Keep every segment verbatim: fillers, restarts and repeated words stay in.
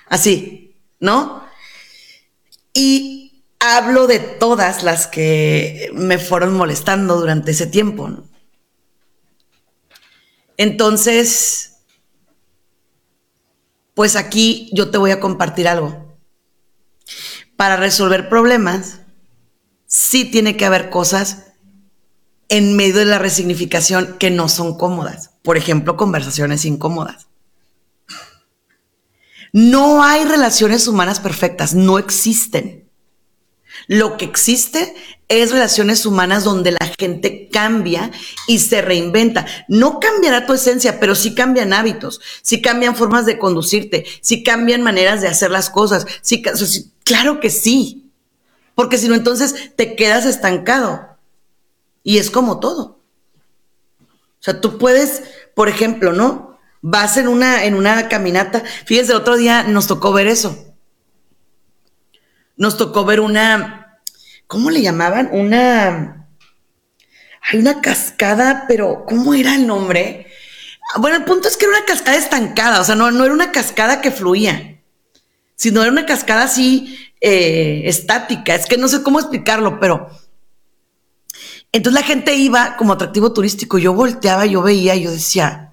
Así, ¿no? Y hablo de todas las que me fueron molestando durante ese tiempo, ¿no? Entonces, pues aquí yo te voy a compartir algo. Para resolver problemas, sí tiene que haber cosas en medio de la resignificación que no son cómodas. Por ejemplo, conversaciones incómodas. No hay relaciones humanas perfectas, no existen. Lo que existe es relaciones humanas donde la gente cambia y se reinventa. No cambiará tu esencia, pero sí cambian hábitos, sí cambian formas de conducirte, sí cambian maneras de hacer las cosas. Sí, sí, claro que sí, porque si no, entonces te quedas estancado. Y es como todo. O sea, tú puedes, por ejemplo, ¿no? Vas en una, en una caminata. Fíjense, el otro día nos tocó ver eso. Nos tocó ver una, ¿cómo le llamaban? Una, hay una cascada, pero ¿cómo era el nombre? Bueno, el punto es que era una cascada estancada, o sea, no, no era una cascada que fluía, sino era una cascada así eh, estática. Es que no sé cómo explicarlo, pero entonces la gente iba como atractivo turístico. Yo volteaba, yo veía, yo decía,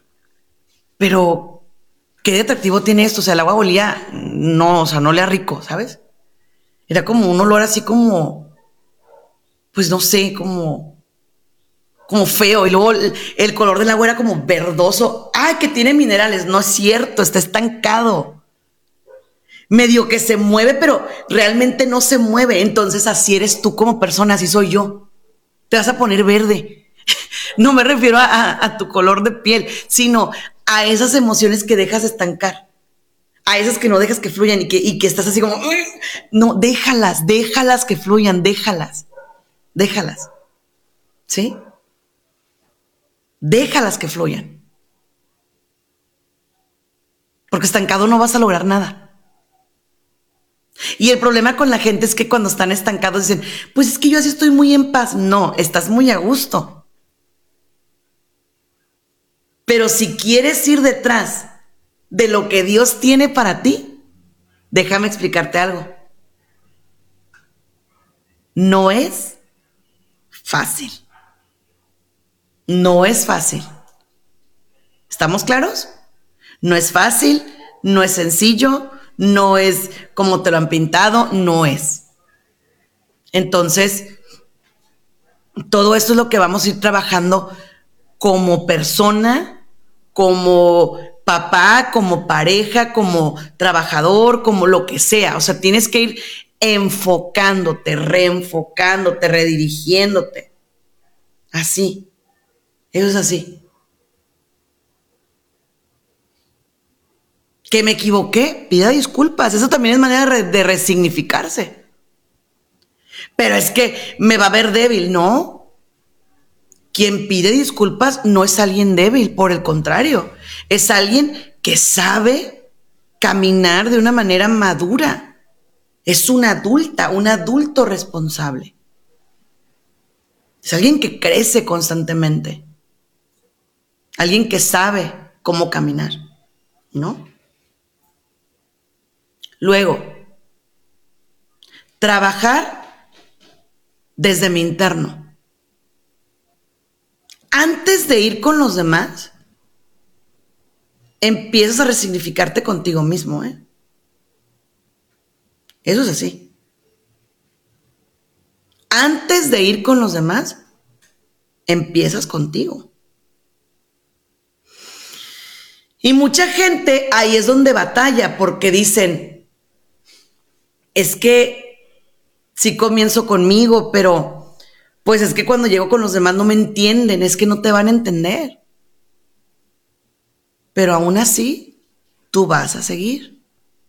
pero ¿qué de atractivo tiene esto? O sea, el agua olía, no, o sea, no olía rico, ¿sabes? Era como un olor así como, pues no sé, como, como feo. Y luego el, el color del agua era como verdoso. ¡Ay, que tiene minerales! No es cierto, está estancado. Medio que se mueve, pero realmente no se mueve. Entonces así eres tú como persona, así soy yo. Te vas a poner verde. No me refiero a, a, a tu color de piel, sino a esas emociones que dejas estancar. A esas que no dejas que fluyan y que, y que estás así como, no, déjalas, déjalas que fluyan, déjalas, déjalas, ¿sí? Déjalas que fluyan. Porque estancado no vas a lograr nada. Y el problema con la gente es que cuando están estancados dicen, pues es que yo así estoy muy en paz. No, estás muy a gusto. Pero si quieres ir detrás de lo que Dios tiene para ti, déjame explicarte algo. No es fácil. No es fácil. ¿Estamos claros? No es fácil, no es sencillo, no es como te lo han pintado, no es. Entonces, todo esto es lo que vamos a ir trabajando como persona, como papá, como pareja, como trabajador, como lo que sea. O sea, tienes que ir enfocándote, reenfocándote, redirigiéndote. Así. Eso es así. Que me equivoqué, pida disculpas. Eso también es manera de, re- de resignificarse. Pero es que me va a ver débil, ¿no? Quien pide disculpas no es alguien débil, por el contrario, es alguien que sabe caminar de una manera madura. Es una adulta, un adulto responsable. Es alguien que crece constantemente. Alguien que sabe cómo caminar, ¿no? Luego, trabajar desde mi interno. Antes de ir con los demás, empiezas a resignificarte contigo mismo, ¿eh? Eso es así. Antes de ir con los demás, empiezas contigo. Y mucha gente ahí es donde batalla, porque dicen, es que sí comienzo conmigo, pero pues es que cuando llego con los demás no me entienden, es que no te van a entender. Pero aún así, tú vas a seguir.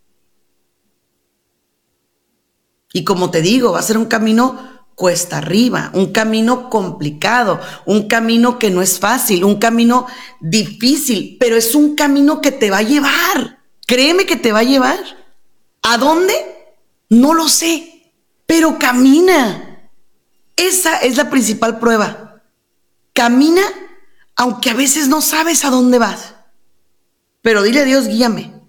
Y como te digo, va a ser un camino cuesta arriba, un camino complicado, un camino que no es fácil, un camino difícil, pero es un camino que te va a llevar. Créeme que te va a llevar. ¿A dónde? No lo sé, pero camina. Esa es la principal prueba. Camina, aunque a veces no sabes a dónde vas. Pero dile a Dios, guíame.